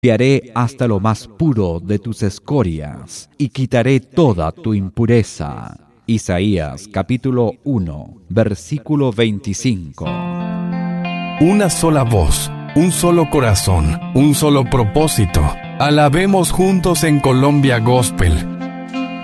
limpiaré hasta lo más puro de tus escorias y quitaré toda tu impureza. Isaías capítulo 1, versículo 25. Una sola voz, un solo corazón, un solo propósito. Alabemos juntos en Colombia Gospel.